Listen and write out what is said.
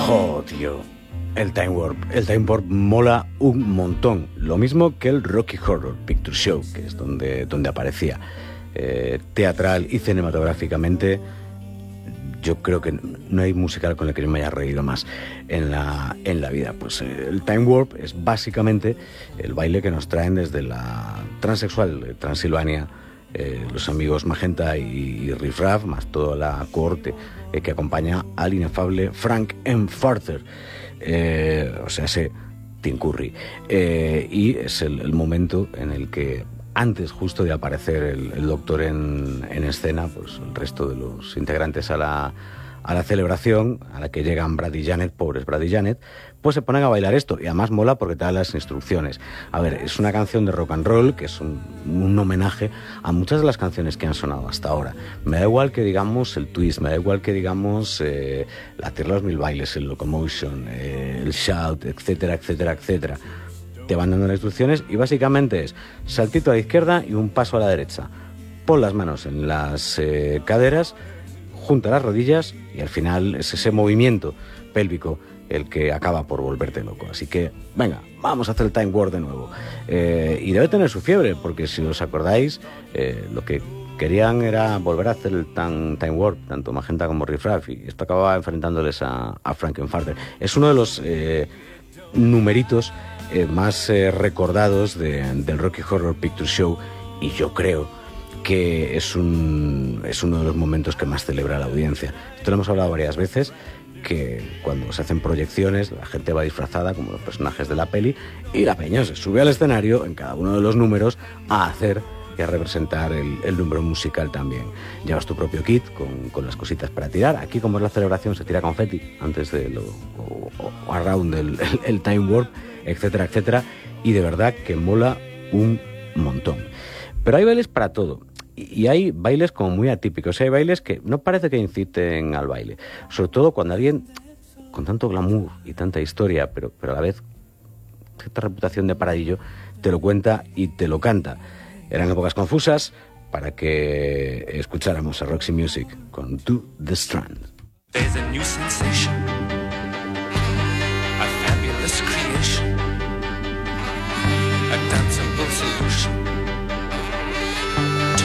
Oh, tío. El Time Warp. El Time Warp mola un montón. Lo mismo que el Rocky Horror Picture Show, que es donde aparecía. Teatral y cinematográficamente, yo creo que no hay musical con el que yo me haya reído más en la vida. Pues el Time Warp es básicamente el baile que nos traen desde la transexual de Transilvania, los amigos Magenta y Riff Raff, más toda la cohorte que acompaña al inefable Frank Enfarter, o sea, ese Tim Curry. Y es el momento en el que, antes justo de aparecer el Doctor en escena, pues el resto de los integrantes a la celebración, a la que llegan Brad y Janet, pobres Brad y Janet, pues se ponen a bailar esto, y además mola porque te da las instrucciones. A ver, es una canción de rock and roll, que es un homenaje a muchas de las canciones que han sonado hasta ahora. Me da igual que digamos el twist, me da igual que digamos la Tierra de los Mil Bailes, el Locomotion, el Shout, etcétera, etcétera, etcétera. Te van dando las instrucciones y básicamente es saltito a la izquierda y un paso a la derecha. Pon las manos en las caderas, junta las rodillas y al final es ese movimiento pélvico el que acaba por volverte loco. Así que, venga, vamos a hacer el Time Warp de nuevo. Y debe tener su fiebre, porque si os acordáis, lo que querían era volver a hacer el Time Warp, tanto Magenta como Riff Raff, y esto acababa enfrentándoles a Frankenfarter. Es uno de los numeritos más recordados del Rocky Horror Picture Show, y yo creo que es uno de los momentos que más celebra la audiencia. Esto lo hemos hablado varias veces, que cuando se hacen proyecciones la gente va disfrazada como los personajes de la peli y la peña se sube al escenario en cada uno de los números a hacer y a representar el número musical también. Llevas tu propio kit con las cositas para tirar. Aquí, como es la celebración, se tira confeti antes de o around el Time Warp, etcétera, etcétera, y de verdad que mola un montón. Pero hay bailes para todo. Y hay bailes como muy atípicos. Hay bailes que no parece que inciten al baile. Sobre todo cuando alguien con tanto glamour y tanta historia, pero a la vez cierta reputación de paradillo, te lo cuenta y te lo canta. Eran épocas confusas para que escucháramos a Roxy Music con To The Strand. There's a new sensation